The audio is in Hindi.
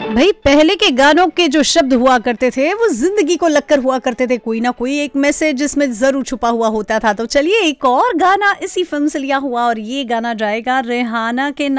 भाई पहले के गानों के जो शब्द हुआ करते थे वो जिंदगी को लगकर हुआ करते थे, कोई ना कोई एक मैसेज इसमें जरूर छुपा हुआ होता था। तो चलिए एक और गाना इसी फिल्म से लिया हुआ और ये गाना जाएगा रेहाना के